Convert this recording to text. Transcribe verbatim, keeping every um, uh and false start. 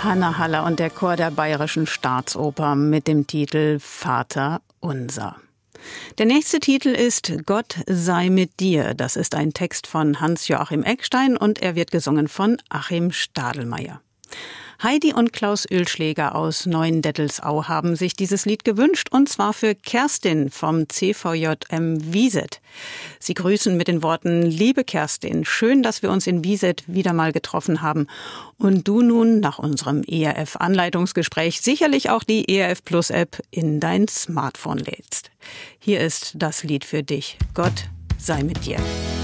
Hanna Haller und der Chor der Bayerischen Staatsoper mit dem Titel Vater unser. Der nächste Titel ist Gott sei mit dir. Das ist ein Text von Hans-Joachim Eckstein und er wird gesungen von Achim Stadelmeier. Heidi und Klaus Ölschläger aus Neuendettelsau haben sich dieses Lied gewünscht, und zwar für Kerstin vom C V J M Wieset. Sie grüßen mit den Worten: Liebe Kerstin, schön, dass wir uns in Wieset wieder mal getroffen haben und du nun nach unserem E R F-Anleitungsgespräch sicherlich auch die E R F Plus App in dein Smartphone lädst. Hier ist das Lied für dich. Gott sei mit dir.